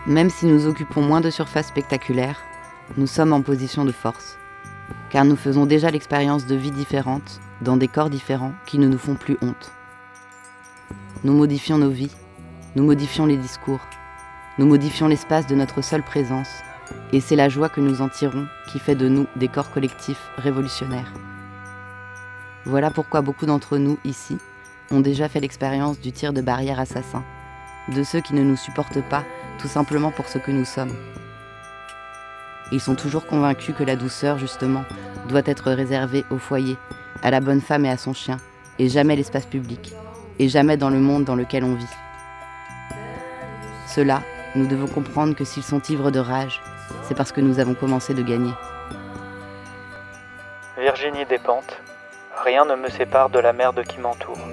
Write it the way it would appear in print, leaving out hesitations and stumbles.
Même si nous occupons moins de surface spectaculaire, nous sommes en position de force, car nous faisons déjà l'expérience de vies différentes, dans des corps différents qui ne nous font plus honte. Nous modifions nos vies, nous modifions les discours, nous modifions l'espace de notre seule présence, et c'est la joie que nous en tirons qui fait de nous des corps collectifs révolutionnaires. Voilà pourquoi beaucoup d'entre nous, ici, ont déjà fait l'expérience du tir de barrière assassin, de ceux qui ne nous supportent pas tout simplement pour ce que nous sommes. Ils sont toujours convaincus que la douceur, justement, doit être réservée au foyer, à la bonne femme et à son chien, et jamais l'espace public, et jamais dans le monde dans lequel on vit. Ceux-là, nous devons comprendre que s'ils sont ivres de rage, c'est parce que nous avons commencé de gagner. Virginie Despentes, rien ne me sépare de la merde qui m'entoure.